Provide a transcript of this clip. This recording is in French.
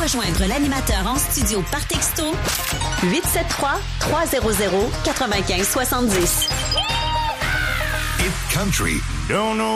rejoindre l'animateur en studio par texto 873-300-9570. Hit Country. Don't know